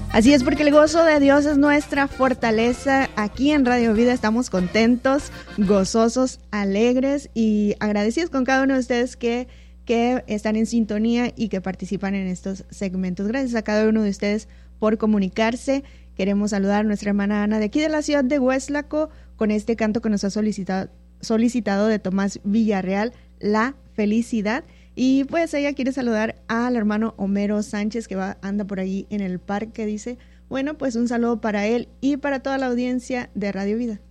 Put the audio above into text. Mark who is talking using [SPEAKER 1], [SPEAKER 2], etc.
[SPEAKER 1] Así es, porque el gozo de Dios es nuestra fortaleza. Aquí en Radio Vida estamos contentos, gozosos, alegres y agradecidos con cada uno de ustedes que están en sintonía y que participan en estos segmentos. Gracias a cada uno de ustedes por comunicarse. Queremos saludar a nuestra hermana Ana de aquí de la ciudad de Hueslaco con este canto que nos ha solicitado de Tomás Villarreal, La Felicidad. Y pues ella quiere saludar al hermano Homero Sánchez que anda por ahí en el parque, dice. Bueno, pues un saludo para él y para toda la audiencia de Radio Vida.